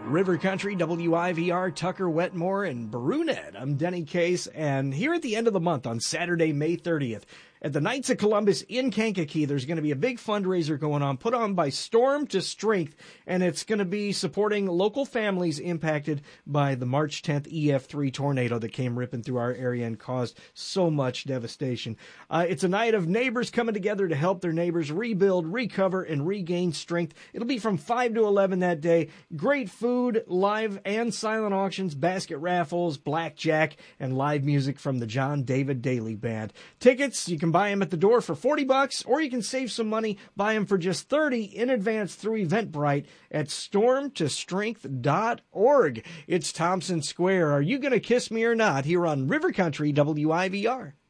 River Country, WIVR, Tucker, Wetmore, and Brunet. I'm Denny Case, and here at the end of the month on Saturday, May 30th, at the Knights of Columbus in Kankakee, there's going to be a big fundraiser going on, put on by Storm to Strength, and it's going to be supporting local families impacted by the March 10th EF3 tornado that came ripping through our area and caused so much devastation. It's a night of neighbors coming together to help their neighbors rebuild, recover, and regain strength. It'll be from 5 to 11 that day. Great food, live and silent auctions, basket raffles, blackjack, and live music from the John David Daly Band. Tickets, you can buy them at the door for $40, or you can save some money, buy them for just $30 in advance through Eventbrite at stormtostrength.org. It's Thompson Square. Are you going to kiss me or not? Here on River Country WIVR.